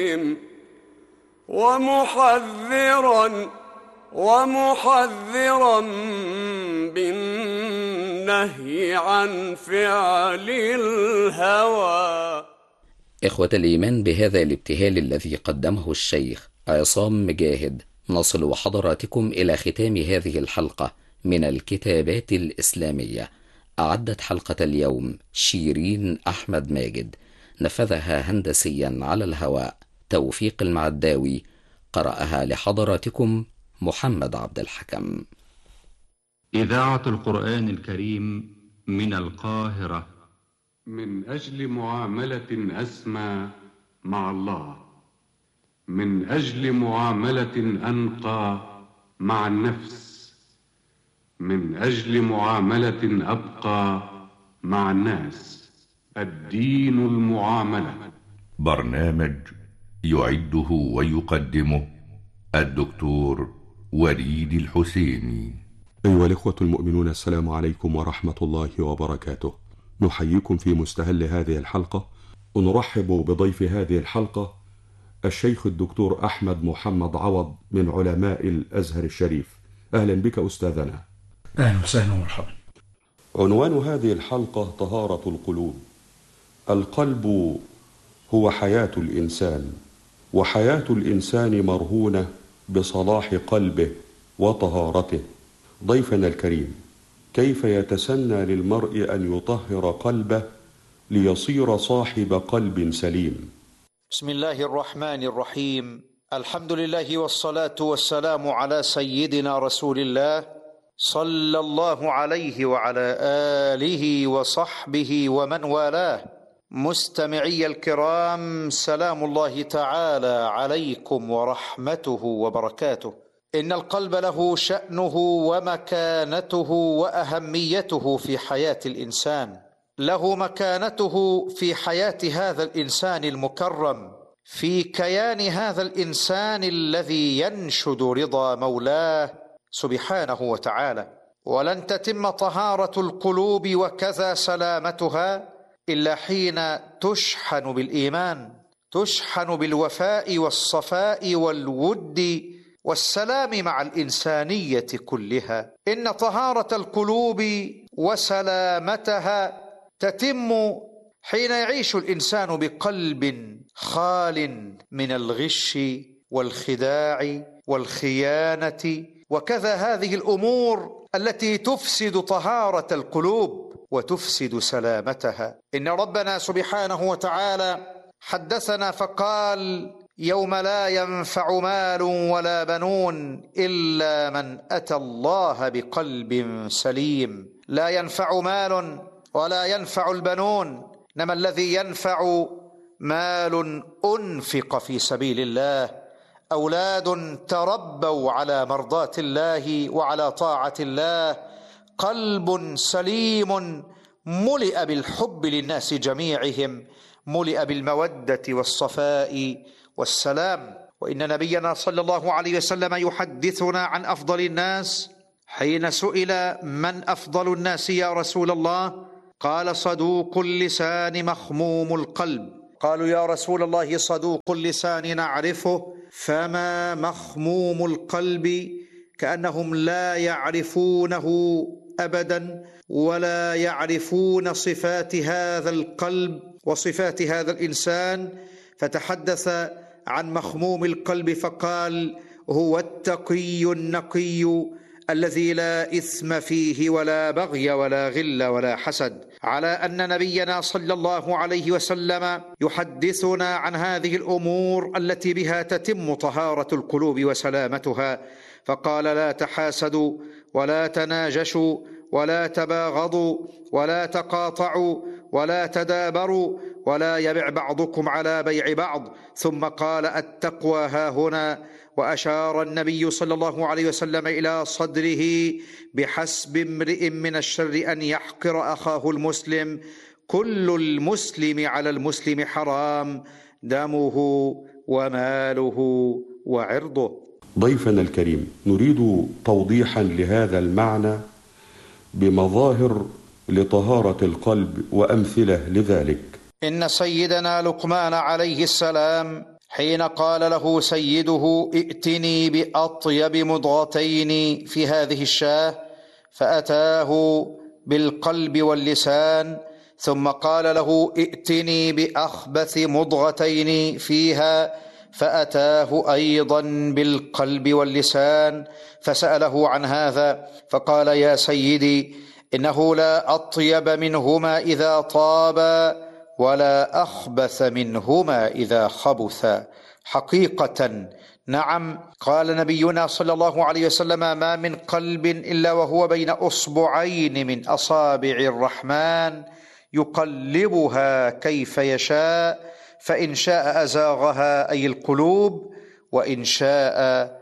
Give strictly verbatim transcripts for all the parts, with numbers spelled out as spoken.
ومحذرا ومحذرا بالنهي عن فعل الهوى. إخوة الإيمان، بهذا الابتهال الذي قدمه الشيخ عصام مجاهد نصل حضراتكم إلى ختام هذه الحلقة من الكتابات الإسلامية. أعدت حلقة اليوم شيرين أحمد ماجد، نفذها هندسيا على الهواء توفيق المعداوي، قرأها لحضراتكم محمد عبد الحكم. إذاعة القرآن الكريم من القاهرة. من أجل معاملة أسمى مع الله، من أجل معاملة أنقى مع النفس، من أجل معاملة أبقى مع الناس، الدين المعاملة. برنامج يعده ويقدمه الدكتور وليد الحسيني. أيها الإخوة المؤمنون، السلام عليكم ورحمة الله وبركاته. نحييكم في مستهل هذه الحلقة، ونرحب بضيف هذه الحلقة الشيخ الدكتور أحمد محمد عوض من علماء الأزهر الشريف. أهلا بك أستاذنا. أهلا وسهلا ومرحبا. عنوان هذه الحلقة طهارة القلوب. القلب هو حياة الإنسان، وحياة الإنسان مرهونة بصلاح قلبه وطهارته. ضيفنا الكريم، كيف يتسنى للمرء أن يطهر قلبه ليصير صاحب قلب سليم؟ بسم الله الرحمن الرحيم. الحمد لله والصلاة والسلام على سيدنا رسول الله صلى الله عليه وعلى آله وصحبه ومن والاه. مستمعي الكرام، سلام الله تعالى عليكم ورحمته وبركاته. إن القلب له شأنه ومكانته وأهميته في حياة الإنسان، له مكانته في حياة هذا الإنسان المكرم، في كيان هذا الإنسان الذي ينشد رضا مولاه سبحانه وتعالى. ولن تتم طهارة القلوب وكذا سلامتها إلا حين تشحن بالإيمان، تشحن بالوفاء والصفاء والود والسلام مع الإنسانية كلها. إن طهارة القلوب وسلامتها تتم حين يعيش الإنسان بقلب خال من الغش والخداع والخيانة وكذا هذه الأمور التي تفسد طهارة القلوب وتفسد سلامتها. إن ربنا سبحانه وتعالى حدثنا فقال: يوم لا ينفع مال ولا بنون إلا من أتى الله بقلب سليم. لا ينفع مال ولا ينفع البنون، إنما الذي ينفع مال أنفق في سبيل الله، أولاد تربوا على مرضاة الله وعلى طاعة الله، قلب سليم ملئ بالحب للناس جميعهم، ملئ بالمودة والصفاء والسلام. وإن نبينا صلى الله عليه وسلم يحدثنا عن أفضل الناس حين سئل: من أفضل الناس يا رسول الله؟ قال: صدوق اللسان مخموم القلب. قالوا: يا رسول الله، صدوق اللسان نعرفه، فما مخموم القلب؟ كأنهم لا يعرفونه أبدا ولا يعرفون صفات هذا القلب وصفات هذا الإنسان. فتحدث عن مخموم القلب فقال: هو التقي النقي الذي لا إثم فيه ولا بغي ولا غل ولا حسد. على أن نبينا صلى الله عليه وسلم يحدثنا عن هذه الأمور التي بها تتم طهارة القلوب وسلامتها، فقال: لا تحاسدوا ولا تناجشوا ولا تباغضوا ولا تقاطعوا ولا تدابروا ولا يبع بعضكم على بيع بعض. ثم قال: التقوى ها هنا. وأشار النبي صلى الله عليه وسلم إلى صدره: بحسب امرئ من الشر أن يحقر أخاه المسلم، كل المسلم على المسلم حرام، دمه وماله وعرضه. ضيفنا الكريم، نريد توضيحا لهذا المعنى بمظاهر لطهارة القلب وأمثلة لذلك. إن سيدنا لقمان عليه السلام حين قال له سيده: ائتني بأطيب مضغتين في هذه الشاة، فأتاه بالقلب واللسان، ثم قال له: ائتني بأخبث مضغتين فيها، فأتاه أيضا بالقلب واللسان، فسأله عن هذا فقال: يا سيدي، إنه لا أطيب منهما إذا طابا، ولا أخبث منهما إذا خبثا. حقيقة نعم، قال نبينا صلى الله عليه وسلم: ما من قلب إلا وهو بين أصبعين من أصابع الرحمن يقلبها كيف يشاء، فإن شاء أزاغها أي القلوب، وإن شاء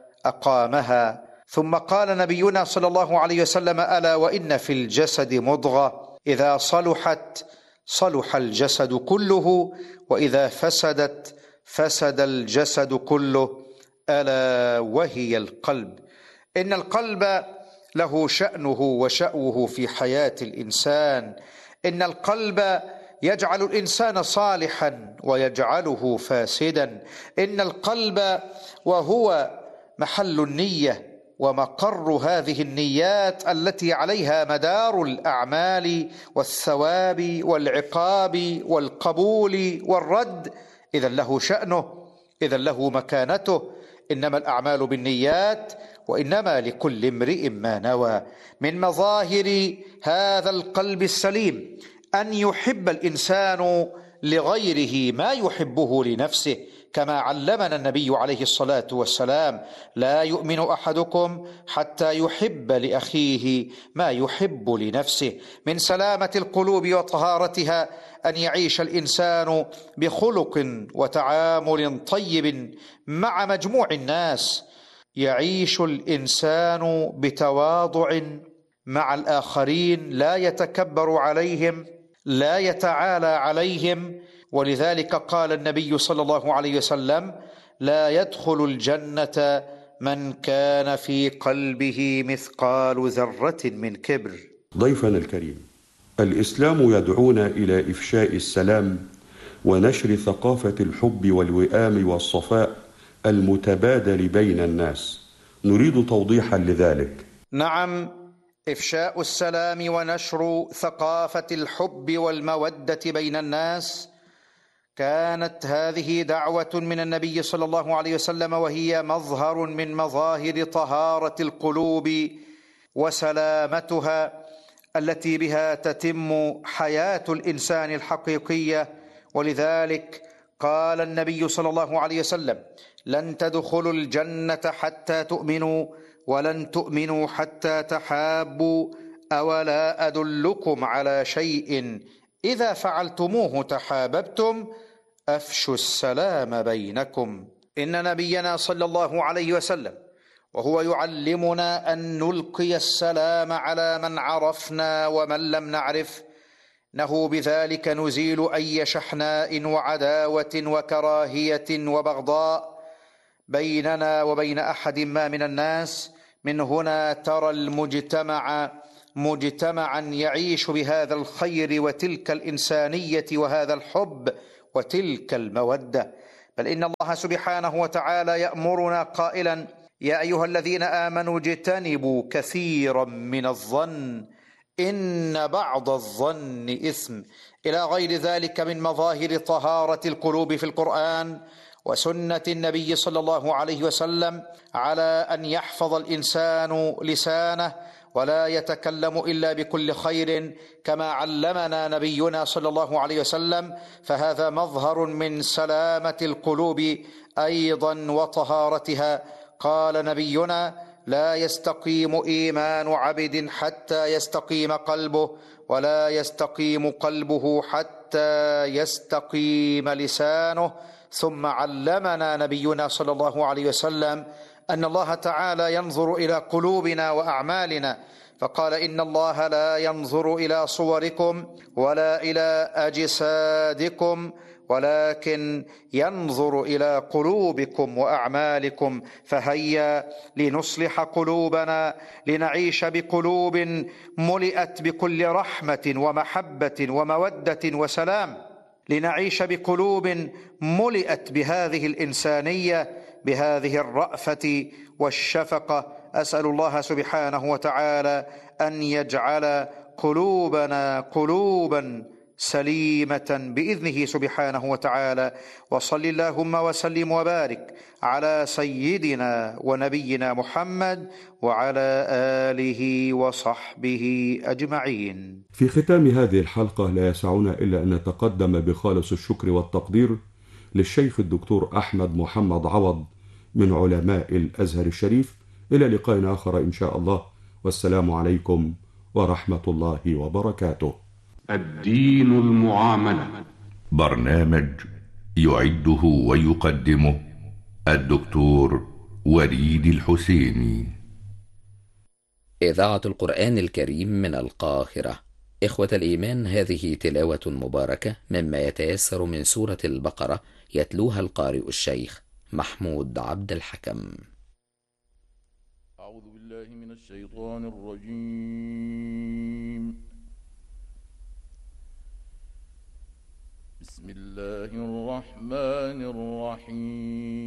أقامها. ثم قال نبينا صلى الله عليه وسلم: ألا وإن في الجسد مضغة إذا صلحت صلح الجسد كله، وإذا فسدت فسد الجسد كله، ألا وهي القلب. إن القلب له شأنه وشأوه في حياة الإنسان. إن القلب يجعل الإنسان صالحا ويجعله فاسدا. إن القلب وهو محل النية ومقر هذه النيات التي عليها مدار الأعمال والثواب والعقاب والقبول والرد، إذا له شأنه، إذا له مكانته. إنما الأعمال بالنيات، وإنما لكل امرئ ما نوى. من مظاهر هذا القلب السليم أن يحب الإنسان لغيره ما يحبه لنفسه، كما علمنا النبي عليه الصلاة والسلام: لا يؤمن أحدكم حتى يحب لأخيه ما يحب لنفسه. من سلامة القلوب وطهارتها أن يعيش الإنسان بخلق وتعامل طيب مع مجموع الناس. يعيش الإنسان بتواضع مع الآخرين، لا يتكبر عليهم، لا يتعالى عليهم. ولذلك قال النبي صلى الله عليه وسلم: لا يدخل الجنة من كان في قلبه مثقال ذرة من كبر. ضيفنا الكريم، الإسلام يدعونا إلى إفشاء السلام ونشر ثقافة الحب والوئام والصفاء المتبادل بين الناس. نريد توضيحا لذلك. نعم، إفشاء السلام ونشر ثقافة الحب والمودة بين الناس كانت هذه دعوة من النبي صلى الله عليه وسلم، وهي مظهر من مظاهر طهارة القلوب وسلامتها التي بها تتم حياة الإنسان الحقيقية. ولذلك قال النبي صلى الله عليه وسلم: لن تدخلوا الجنة حتى تؤمنوا، ولن تؤمنوا حتى تحابوا، أولا أدلكم على شيء إذا فعلتموه تحاببتم، أفشوا السلام بينكم. إن نبينا صلى الله عليه وسلم وهو يعلمنا أن نلقي السلام على من عرفنا ومن لم نعرف، إنه بذلك نزيل أي شحناء وعداوة وكراهية وبغضاء بيننا وبين أحد ما من الناس. من هنا ترى المجتمع مجتمعا يعيش بهذا الخير وتلك الإنسانية وهذا الحب وتلك المودة. بل إن الله سبحانه وتعالى يأمرنا قائلا: يا أيها الذين آمنوا اجتنبوا كثيرا من الظن إن بعض الظن إثم، إلى غير ذلك من مظاهر طهارة القلوب في القرآن وسنة النبي صلى الله عليه وسلم، على أن يحفظ الإنسان لسانه ولا يتكلم إلا بكل خير كما علمنا نبينا صلى الله عليه وسلم، فهذا مظهر من سلامة القلوب أيضا وطهارتها. قال نبينا: لا يستقيم إيمان عبد حتى يستقيم قلبه، ولا يستقيم قلبه حتى يستقيم لسانه. ثم علمنا نبينا صلى الله عليه وسلم أن الله تعالى ينظر إلى قلوبنا وأعمالنا، فقال: إن الله لا ينظر إلى صوركم ولا إلى أجسادكم ولكن ينظر إلى قلوبكم وأعمالكم. فهيا لنصلح قلوبنا، لنعيش بقلوب ملئت بكل رحمة ومحبة ومودة وسلام. لنعيش بقلوب ملئت بهذه الإنسانية، بهذه الرأفة والشفقة. أسأل الله سبحانه وتعالى أن يجعل قلوبنا قلوبا سليمة بإذنه سبحانه وتعالى. وصل اللهم وسلم وبارك على سيدنا ونبينا محمد وعلى آله وصحبه أجمعين. في ختام هذه الحلقة لا يسعنا إلا أن نتقدم بخالص الشكر والتقدير للشيخ الدكتور أحمد محمد عوض من علماء الأزهر الشريف. إلى لقاء آخر إن شاء الله، والسلام عليكم ورحمة الله وبركاته. الدين المعاملة، برنامج يعده ويقدمه الدكتور وليد الحسيني. إذاعة القرآن الكريم من القاهرة. إخوة الإيمان، هذه تلاوة مباركة مما يتيسر من سورة البقرة، يتلوها القارئ الشيخ محمود عبد الحكم. أعوذ بالله من الشيطان الرجيم. بسم الله الرحمن الرحيم.